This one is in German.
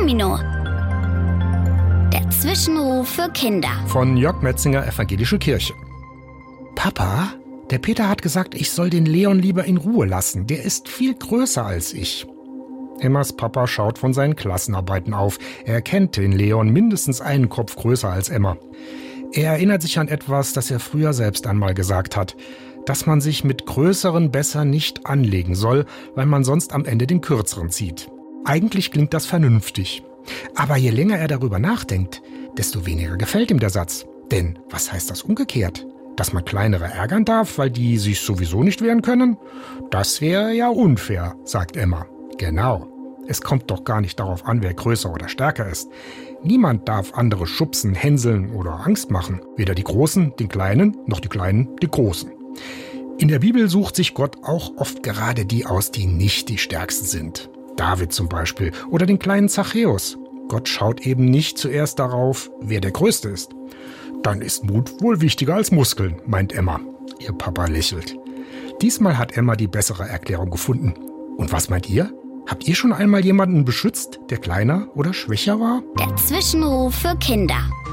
Domino. Der Zwischenruf für Kinder. Von Jörg Metzinger, Evangelische Kirche. Papa, der Peter hat gesagt, ich soll den Leon lieber in Ruhe lassen. Der ist viel größer als ich. Emmas Papa schaut von seinen Klassenarbeiten auf. Er kennt den Leon mindestens einen Kopf größer als Emma. Er erinnert sich an etwas, das er früher selbst einmal gesagt hat. Dass man sich mit Größeren besser nicht anlegen soll, weil man sonst am Ende den Kürzeren zieht. Eigentlich klingt das vernünftig. Aber je länger er darüber nachdenkt, desto weniger gefällt ihm der Satz. Denn was heißt das umgekehrt? Dass man Kleinere ärgern darf, weil die sich sowieso nicht wehren können? Das wäre ja unfair, sagt Emma. Genau. Es kommt doch gar nicht darauf an, wer größer oder stärker ist. Niemand darf andere schubsen, hänseln oder Angst machen. Weder die Großen, den Kleinen, noch die Kleinen, die Großen. In der Bibel sucht sich Gott auch oft gerade die aus, die nicht die Stärksten sind. David zum Beispiel oder den kleinen Zachäus. Gott schaut eben nicht zuerst darauf, wer der Größte ist. Dann ist Mut wohl wichtiger als Muskeln, meint Emma. Ihr Papa lächelt. Diesmal hat Emma die bessere Erklärung gefunden. Und was meint ihr? Habt ihr schon einmal jemanden beschützt, der kleiner oder schwächer war? Der Zwischenruf für Kinder.